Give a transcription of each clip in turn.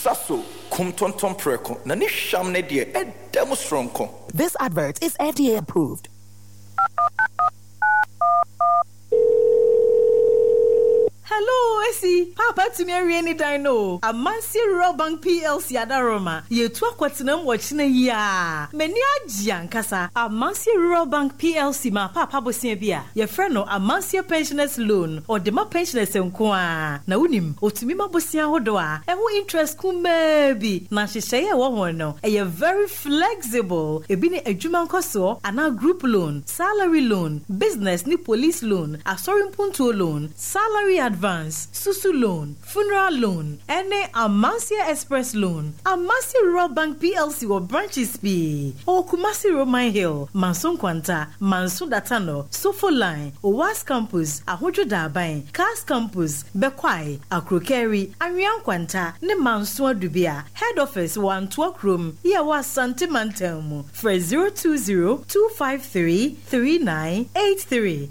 Sasso, kum tonton preko, na ni sham ne die, demo stronko. This advert is FDA approved. Hello, Essie. Papa to me any dino. A Mansi Rural Bank PLC Adaroma. Ye to Quatinum watching a ya. Menia Giancasa. A Mansi Rural Bank PLC ma papa bosebia. Ye friend no a Mansi pensioners loan or dema pensioners enqua. Na unim or to me ma bosia hodoa. And who interest maybe. Na she say a woman no. A ye very flexible. E bini a juman koso. And a group loan, salary loan, business ni police loan, a sorin punto loan, salary advance, Susu loan, funeral loan, any Amansia Express loan, Amansia Rural Bank PLC or branches P, or Kumasi Roman Hill, Manson Quanta, Manson Datano, Sofo Line, Owas Campus, Ahojo Dabain, Cars Campus, Bekwai, Akrokeri, Arian Quanta, Ne Manson Dubia, Head Office 1 Talk Room, Yawa Santi Mantelmo, for 020-253-3983,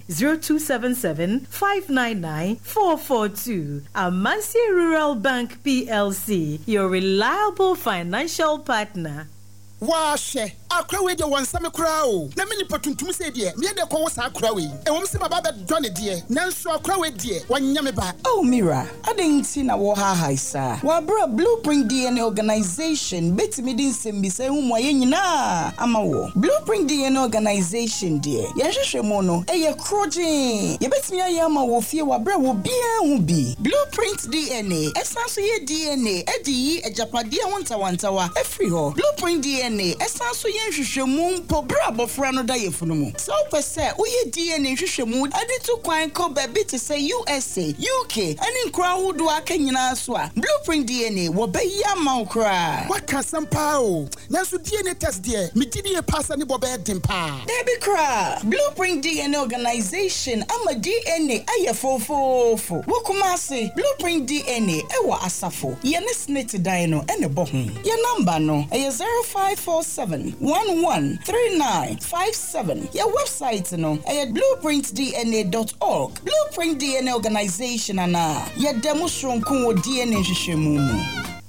0277-599-442. Amansi Rural Bank PLC, your reliable financial partner. Washe akra we de wansame kra o na meni patuntum se de me de ko wasa akra we e won se baba be done de nanso akra we de wanya me ba. Oh Mira, adenti na wo ha haisa wa bra Blueprint DNA organization betimi din sembi se hu mo ye nyina ama wo Blueprint DNA organization de ye hwehwe mo no e ye kroje ye betimi aye ama wo fie wa bra wo bia hu bi Blueprint DNA esanso ye DNA edi yi ejapade wontawantawa efri ho Blueprint DNA esanso ye hwehwemu po bra bofra no da yefunu mu so pese wo ye DNA hwehwemu ade to kwan ko ba bi te say USA UK ani nkra wodo aka nyina so a Blueprint DNA wo ba ya ma nkra Waka sampa o nanso DNA test de me gidi e passa ni bo be dempa Debi kra Blueprint DNA organization ama DNA aye fofofo wo kuma se Blueprint DNA e wo asafo ye ne snete dan no ene bo ho ye number no e 0547113957 your website no at blueprintdna.org Blueprint DNA organization ana your demonstration ko DNA hwehwemu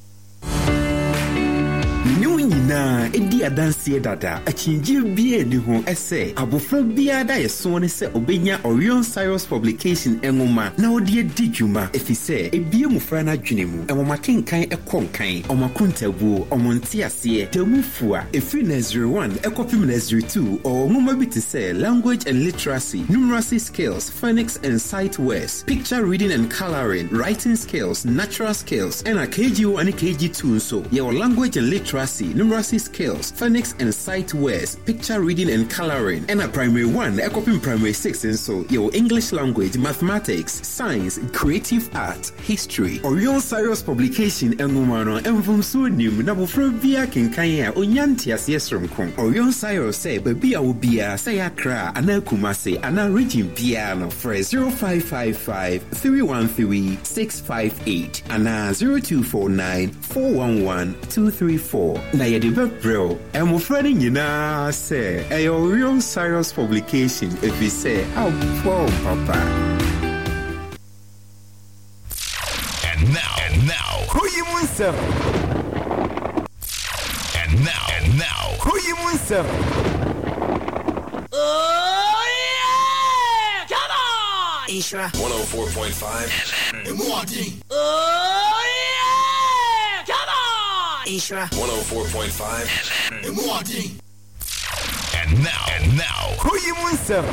na edi adansie dada achinji bia ni ho ese abofra bia da yeso ne se obenya Orion Cyrus publication enwoma na odi didwuma efise ebie mufra na dwene mu enwoma kenkan ekonkan omakuntabu omontiase temufua efri na 01 ekopim na 02 or nwoma bi te se language and literacy numeracy skills phonics and sight words picture reading and coloring writing skills natural skills and a KG1 and KG2 so your language and literacy numeracy skills, phonics and sight words, picture reading and coloring. And a primary 1, copying primary 6 and so your English language, mathematics, science, creative art, history. Orion Cyrus publication and woman and from Sunim, Nabufrobia Kinkaya, Onyantias Yesromkon. Orion Cyrus say, Baby Aubia, Sayakra, Ana Kumase, Ana Regin Piano for 0555 313 658 Ana 0249 411 234. Na yedibe bro emofrani nyina say e Orion Cyrus publication if we say how poor papa. And now Koyimunsem. And now Koyimunsem. Oh yeah! Come on! Ishra 104.5 Emwadi Oh yeah! Come on! Ishra 104.5 Emwadi And now Koyimunsem.